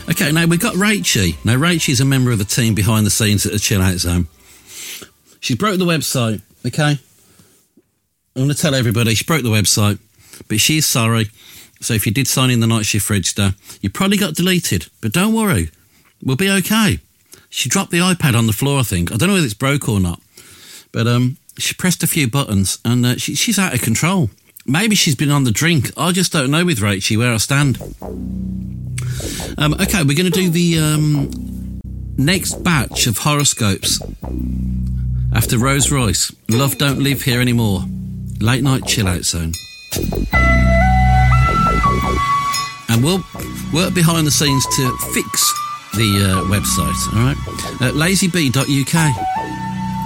Okay, now we've got Rachie. Now, Rachie's a member of the team behind the scenes at the Chill Out Zone. She broke the website, okay? I'm going to tell everybody she broke the website, but she's sorry. So if you did sign in the night shift register, you probably got deleted, but don't worry, we'll be okay. She dropped the iPad on the floor, I think. I don't know whether it's broke or not, but she pressed a few buttons and she's out of control. Maybe she's been on the drink. I just don't know with Rachie where I stand. Okay, we're going to do the next batch of horoscopes after Rose Royce. Love Don't Live Here Anymore. Late Night Chill Out Zone. And we'll work behind the scenes to fix the website, all right? Lazybee.uk.